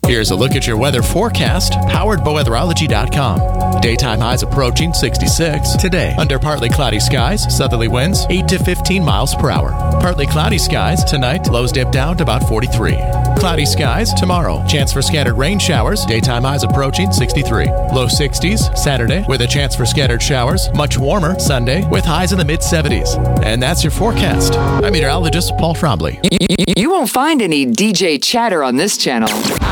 Here's a look at your weather forecast, powered by weatherology.com. Daytime highs approaching 66. Today, under partly cloudy skies, southerly winds 8 to 15 miles per hour. Partly cloudy skies tonight, lows dip down to about 43. Cloudy skies tomorrow, chance for scattered rain showers, daytime highs approaching 63. Low 60s Saturday with a chance for scattered showers, much warmer Sunday with highs in the mid-70s. And that's your forecast. I'm meteorologist Paul Trombley. You won't find any DJ chatter on this channel.